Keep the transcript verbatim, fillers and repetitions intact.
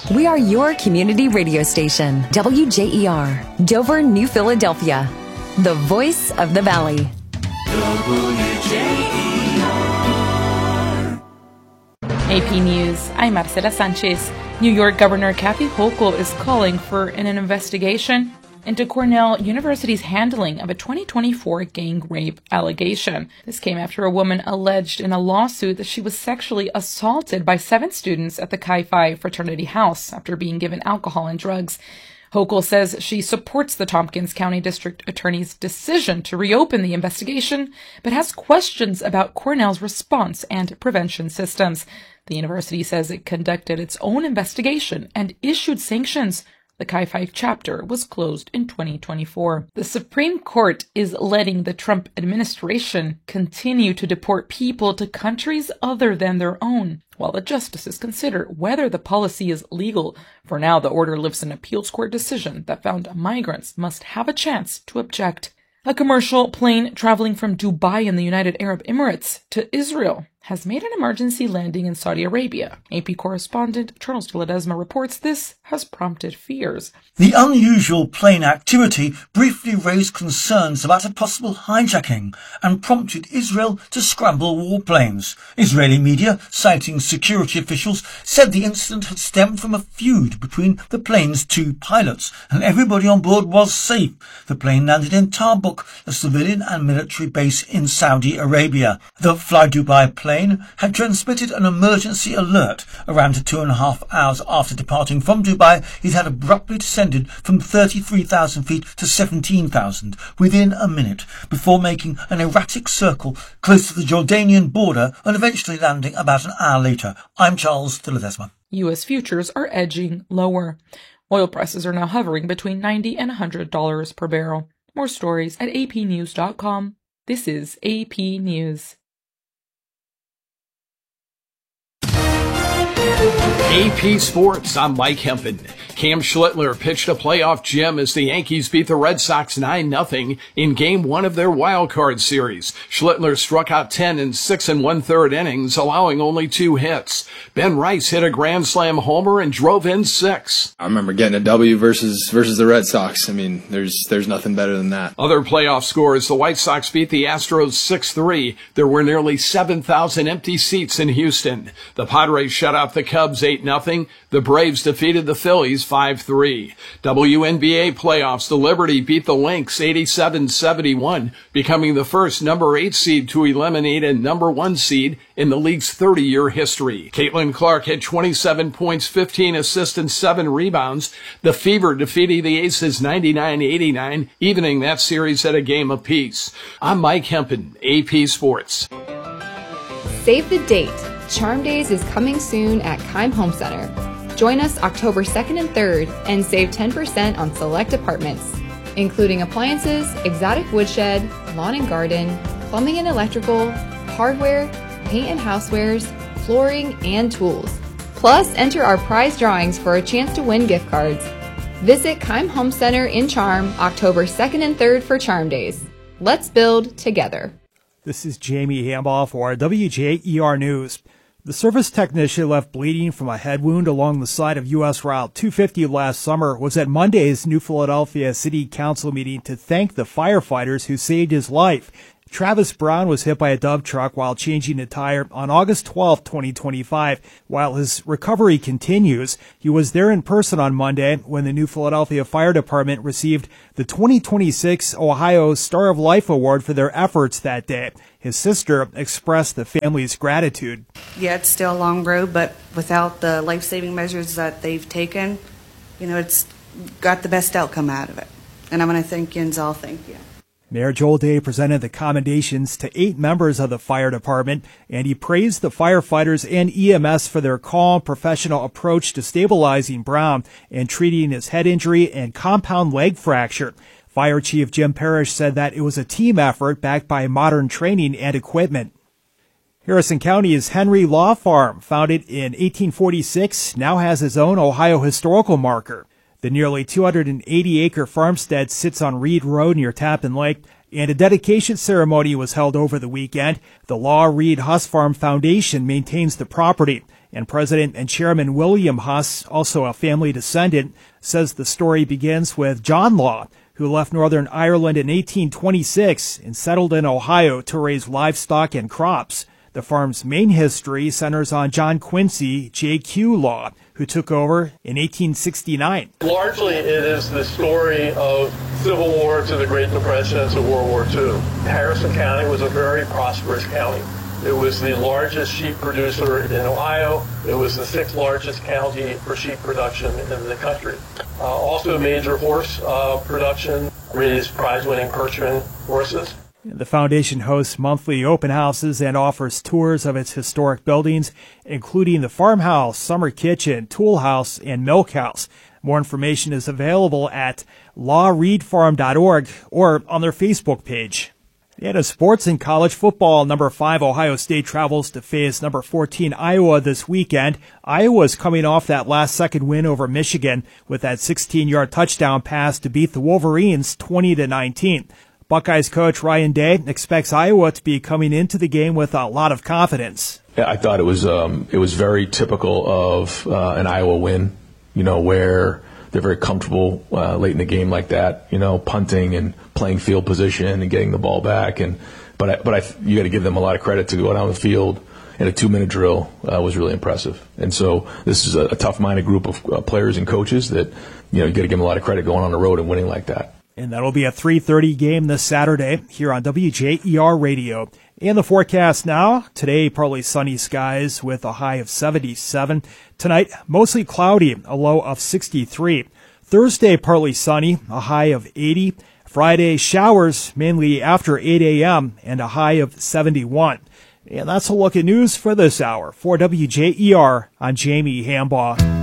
We are your community radio station, W J E R, Dover, New Philadelphia, the voice of the valley. W J E R. A P News, I'm Marcela Sanchez. New York Governor Kathy Hochul is calling for an investigation into Cornell University's handling of a twenty twenty-four gang rape allegation. This came after a woman alleged in a lawsuit that she was sexually assaulted by seven students at the Chi Phi fraternity house after being given alcohol and drugs. Hochul says she supports the Tompkins County District Attorney's decision to reopen the investigation, but has questions about Cornell's response and prevention systems. The university says it conducted its own investigation and issued sanctions. The Chi Phi chapter was closed in twenty twenty-four. The Supreme Court is letting the Trump administration continue to deport people to countries other than their own, while the justices consider whether the policy is legal. For now, the order lifts an appeals court decision that found migrants must have a chance to object. A commercial plane traveling from Dubai in the United Arab Emirates to Israel has made an emergency landing in Saudi Arabia. A P correspondent Charles de Ledesma reports this has prompted fears. The unusual plane activity briefly raised concerns about a possible hijacking and prompted Israel to scramble warplanes. Israeli media, citing security officials, said the incident had stemmed from a feud between the plane's two pilots, and everybody on board was safe. The plane landed in Tabuk, a civilian and military base in Saudi Arabia. The Fly Dubai plane had transmitted an emergency alert. Around two and a half hours after departing from Dubai, it had abruptly descended from thirty-three thousand feet to seventeen thousand within a minute, before making an erratic circle close to the Jordanian border and eventually landing about an hour later. I'm Charles de Ledesma. U S futures are edging lower. Oil prices are now hovering between ninety and one hundred dollars per barrel. More stories at A P news dot com. This is A P News. A P Sports, I'm Mike Hempen. Cam Schlittler pitched a playoff gem as the Yankees beat the Red Sox nine nothing in game one of their wild card series. Schlittler struck out ten in six and one-third innings, allowing only two hits. Ben Rice hit a grand slam homer and drove in six. I remember getting a W versus versus the Red Sox. I mean, there's there's nothing better than that. Other playoff scores, the White Sox beat the Astros six three. There were nearly seven thousand empty seats in Houston. The Padres shut out the Cubs eight nothing. The Braves defeated the Phillies five three. W N B A playoffs, the Liberty beat the Lynx eighty-seven seventy-one, becoming the first number eight seed to eliminate a number one seed in the league's thirty-year history. Caitlin Clark had twenty-seven points, fifteen assists, and seven rebounds. The Fever defeated the Aces ninety-nine eighty-nine, evening that series at a game apiece. I'm Mike Hempen, A P Sports. Save the date. Charm Days is coming soon at Keim Home Center. Join us October second and third and save ten percent on select apartments, including appliances, exotic woodshed, lawn and garden, plumbing and electrical, hardware, paint and housewares, flooring, and tools. Plus, enter our prize drawings for a chance to win gift cards. Visit Keim Home Center in Charm October second and third for Charm Days. Let's build together. This is Jamie Hambaugh for W J E R News. The service technician left bleeding from a head wound along the side of U S Route two fifty last summer was at Monday's New Philadelphia City Council meeting to thank the firefighters who saved his life. Travis Brown was hit by a Dove truck while changing a tire on August twelfth, twenty twenty-five. While his recovery continues, he was there in person on Monday when the New Philadelphia Fire Department received the twenty twenty-six Ohio Star of Life Award for their efforts that day. His sister expressed the family's gratitude. Yeah, it's still a long road, but without the life-saving measures that they've taken, you know, it's got the best outcome out of it. And I'm going to thank Yinzal. Thank you. Mayor Joel Day presented the commendations to eight members of the fire department, and he praised the firefighters and E M S for their calm, professional approach to stabilizing Brown and treating his head injury and compound leg fracture. Fire Chief Jim Parrish said that it was a team effort backed by modern training and equipment. Harrison County's Henry Law Farm, founded in eighteen forty-six, now has its own Ohio historical marker. The nearly two hundred eighty acre farmstead sits on Reed Road near Tappan Lake, and a dedication ceremony was held over the weekend. The Law Reed Huss Farm Foundation maintains the property. And President and Chairman William Huss, also a family descendant, says the story begins with John Law, who left Northern Ireland in eighteen twenty-six and settled in Ohio to raise livestock and crops. The farm's main history centers on John Quincy J Q Law, who took over in eighteen sixty-nine. Largely, it is the story of Civil War to the Great Depression to World War Two. Harrison County was a very prosperous county. It was the largest sheep producer in Ohio. It was the sixth largest county for sheep production in the country. Uh, also a major horse uh, production, raised prize-winning Percheron horses. The foundation hosts monthly open houses and offers tours of its historic buildings, including the farmhouse, summer kitchen, tool house, and milk house. More information is available at law reed farm dot org or on their Facebook page. And in sports and college football, number five Ohio State travels to face number fourteen Iowa this weekend. Iowa's coming off that last-second win over Michigan with that sixteen-yard touchdown pass to beat the Wolverines twenty to nineteen. Buckeyes coach Ryan Day expects Iowa to be coming into the game with a lot of confidence. Yeah, I thought it was um, it was very typical of uh, an Iowa win, you know, where they're very comfortable uh, late in the game like that, you know, punting and playing field position and getting the ball back. And but I, but I, you got to give them a lot of credit to go down the field in a two-minute drill uh, was really impressive. And so this is a, a tough-minded group of uh, players and coaches that, you know, you got to give them a lot of credit going on the road and winning like that. And that'll be a three thirty game this Saturday here on W J E R Radio. In the forecast now, today partly sunny skies with a high of seventy-seven. Tonight, mostly cloudy, a low of sixty-three. Thursday, partly sunny, a high of eighty. Friday, showers, mainly after eight a.m., and a high of seventy-one. And that's a look at news for this hour. For W J E R, I'm Jamie Hambaugh.